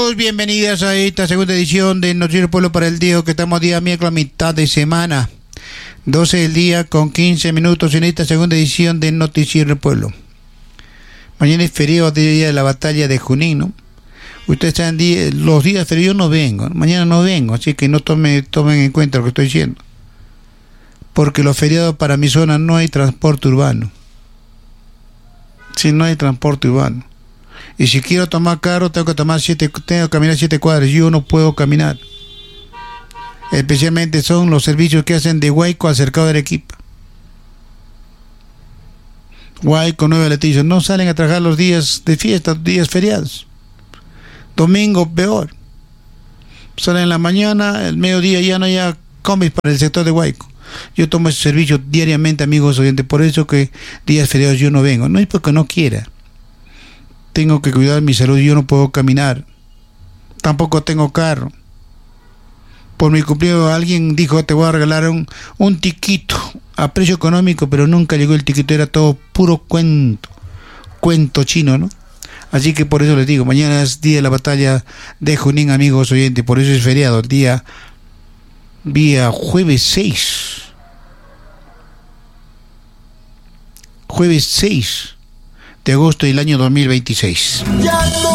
Bienvenidos, bienvenidas a esta segunda edición de Noticiero del Pueblo para el día que estamos día miércoles, mitad de semana, 12 del día con 15 minutos en esta segunda edición de Noticiero del Pueblo. Mañana es feriado, día de la batalla de Junín, ¿no? Ustedes saben, los días feriados yo no vengo, mañana no vengo, así que no tomen en cuenta lo que estoy diciendo. Porque los feriados para mi zona no hay transporte urbano. Si no hay transporte urbano. Y si quiero tomar carro, tengo que caminar 7 cuadras. Yo no puedo caminar. Especialmente son los servicios que hacen de Huayco al cercado de Arequipa. Huayco, Nueva Leticia, no salen a trabajar los días de fiesta, días feriados. Domingo, peor. Salen en la mañana, el mediodía ya no hay combis para el sector de Huayco. Yo tomo ese servicio diariamente, amigos oyentes, por eso que días feriados yo no vengo. No es porque no quiera. Tengo que cuidar mi salud, yo no puedo caminar. Tampoco tengo carro. Por mi cumpleaños alguien dijo, te voy a regalar un tiquito a precio económico, pero nunca llegó el tiquito, era todo puro cuento chino, ¿no? Así que por eso les digo, mañana es día de la batalla de Junín, amigos oyentes, por eso es feriado, el día jueves 6 de agosto del año 2026. Ya no